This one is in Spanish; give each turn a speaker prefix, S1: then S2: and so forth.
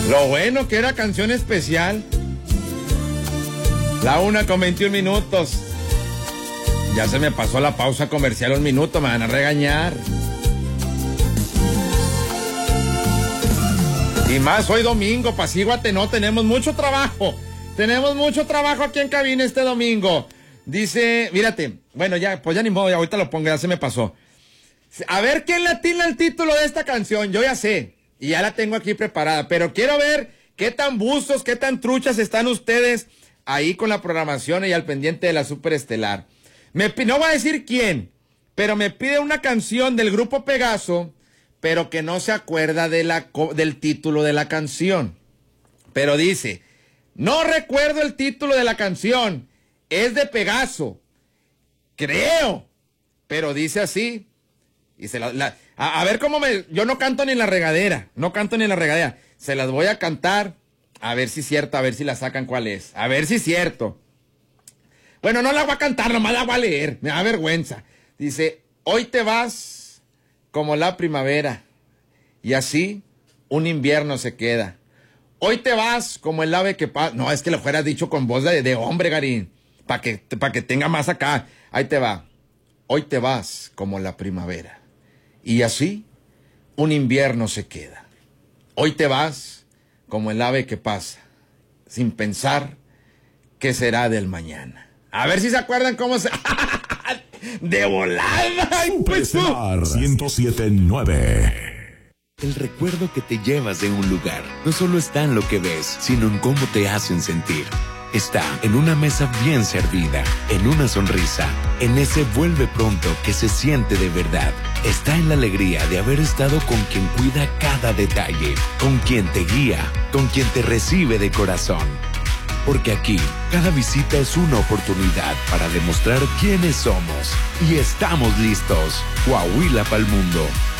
S1: Lo bueno que era canción especial. La 1:21. Ya se me pasó la pausa comercial 1 minuto, me van a regañar. Y más hoy domingo, pasíguate, no, tenemos mucho trabajo. Tenemos mucho trabajo aquí en cabina este domingo. Dice, mírate, bueno, ya, pues ya ni modo, ya ahorita lo pongo, ya se me pasó. A ver quién le atina el título de esta canción, yo ya sé, y ya la tengo aquí preparada, pero quiero ver qué tan buzos, qué tan truchas están ustedes ahí con la programación y al pendiente de la Superestelar. No voy a decir quién, pero me pide una canción del grupo Pegaso, pero que no se acuerda del título de la canción. Pero dice, no recuerdo el título de la canción, es de Pegaso, creo, pero dice así. Y a ver cómo yo no canto ni en la regadera, se las voy a cantar, a ver si es cierto, a ver si la sacan cuál es, a ver si es cierto. Bueno, no la voy a cantar, nomás la voy a leer, me da vergüenza. Dice, hoy te vas como la primavera, y así un invierno se queda. Hoy te vas como el ave que pasa. No, es que lo fueras dicho con voz de hombre, Garín, para que tenga más acá. Ahí te va. Hoy te vas como la primavera, y así un invierno se queda. Hoy te vas como el ave que pasa, sin pensar qué será del mañana. A ver si se acuerdan cómo se... ¡De volada!
S2: Superestelar 107.9.
S3: El recuerdo que te llevas de un lugar no solo está en lo que ves, sino en cómo te hacen sentir. Está en una mesa bien servida, en una sonrisa, en ese vuelve pronto que se siente de verdad. Está en la alegría de haber estado con quien cuida cada detalle, con quien te guía, con quien te recibe de corazón. Porque aquí, cada visita es una oportunidad para demostrar quiénes somos. Y estamos listos. Coahuila pa'l mundo.